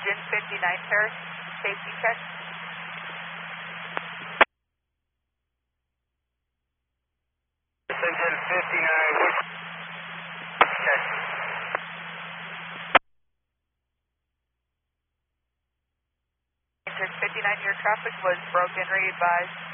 Engine 59, sir. Safety check. Engine 59, which check. Engine 59, your traffic was broken, re-advised.